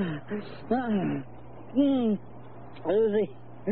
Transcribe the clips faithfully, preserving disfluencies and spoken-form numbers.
Mm. Lucy.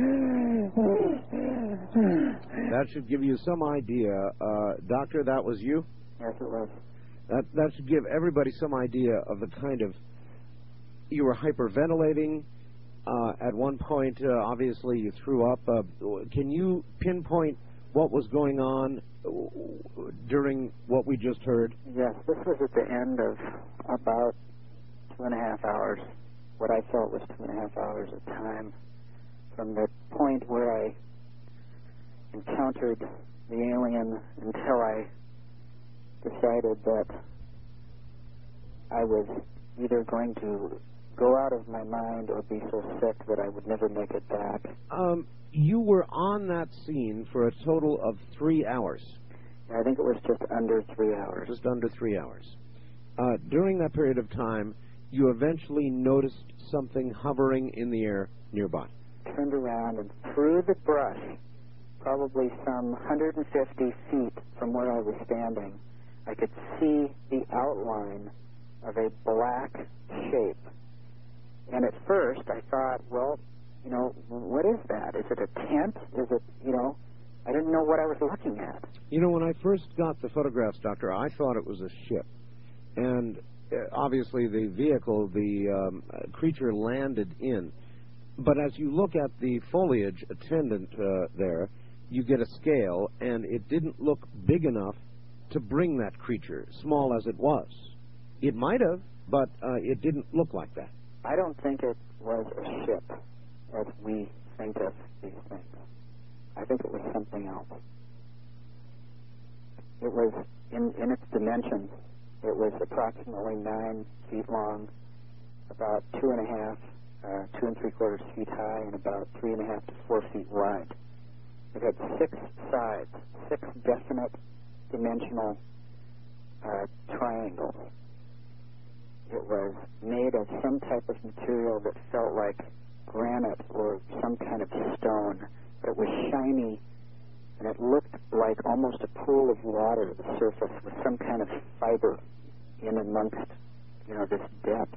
That should give you some idea. Uh, doctor, that was you? Yes, it was. That, that should give everybody some idea of the kind of... You were hyperventilating. Uh, at one point, uh, obviously, you threw up. Uh, can you pinpoint what was going on during what we just heard? Yes, this was at the end of about two and a half hours. What I felt was two and a half hours of time from the point where I encountered the alien until I decided that I was either going to go out of my mind or be so sick that I would never make it back. Um, you were on that scene for a total of three hours. I think it was just under three hours. Just under three hours. Uh, during that period of time, you eventually noticed something hovering in the air nearby. Turned around, and through the brush, probably some one hundred fifty feet from where I was standing, I could see the outline of a black shape. And at first I thought, well, you know, what is that? Is it a tent? Is it, you know, I didn't know what I was looking at. You know, when I first got the photographs, Doctor, I thought it was a ship. And uh, obviously the vehicle, the um, creature landed in. But as you look at the foliage attendant uh, there, you get a scale, and it didn't look big enough to bring that creature, small as it was. It might have, but uh, it didn't look like that. I don't think it was a ship as we think of these things. I think it was something else. It was, in, in its dimensions, it was approximately nine feet long, about two and a half, uh, two and three quarters feet high, and about three and a half to four feet wide. It had six sides, six definite dimensional uh, triangles. It was made of some type of material that felt like granite or some kind of stone, but it was shiny, and it looked like almost a pool of water at the surface with some kind of fiber in amongst, you know, this depth.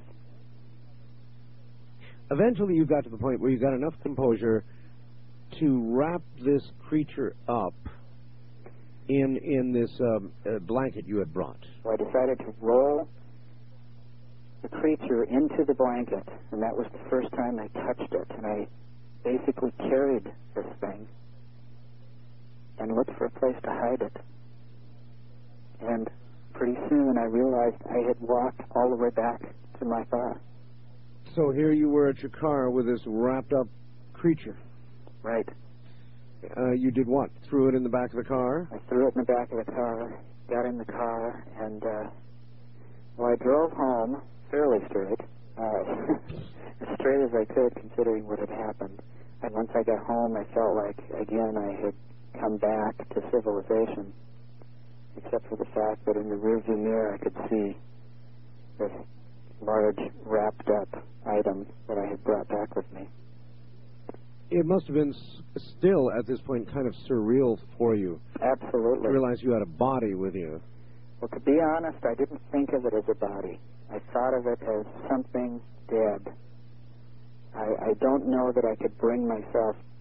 Eventually you got to the point where you got enough composure to wrap this creature up in in this um, uh, blanket you had brought. So I decided to roll the creature into the blanket, and that was the first time I touched it, and I basically carried this thing and looked for a place to hide it. And pretty soon I realized I had walked all the way back to my car. So here you were at your car with this wrapped up creature. Right. Uh, you did what? Threw it in the back of the car? I threw it in the back of the car, got in the car, and uh, well, I drove home fairly straight, uh, as straight as I could considering what had happened. And once I got home, I felt like, again, I had come back to civilization, except for the fact that in the rearview mirror I could see this large wrapped up item that I had brought back with me. It must have been s- still, at this point, kind of surreal for you. Absolutely. To realize you had a body with you. Well, to be honest, I didn't think of it as a body. I thought of it as something dead. I, I don't know that I could bring myself